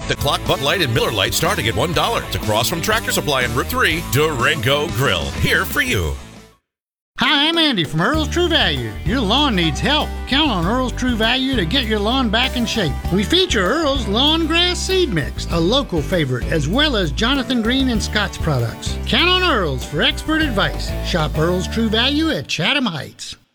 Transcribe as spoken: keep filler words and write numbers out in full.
The Clock, Bud Light, and Miller Lite starting at one dollar. It's across from Tractor Supply on Route three. Durango Grill, here for you. Hi, I'm Andy from Earl's True Value. Your lawn needs help. Count on Earl's True Value to get your lawn back in shape. We feature Earl's Lawn Grass Seed Mix, a local favorite, as well as Jonathan Green and Scott's products. Count on Earl's for expert advice. Shop Earl's True Value at Chatham Heights.